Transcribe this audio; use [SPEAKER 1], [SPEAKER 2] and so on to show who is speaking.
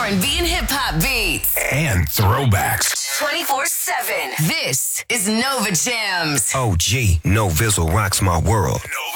[SPEAKER 1] R&B and hip hop beats.
[SPEAKER 2] And throwbacks.
[SPEAKER 1] 24/7. This is Nova Jams.
[SPEAKER 2] OG, No Vizzle rocks my world.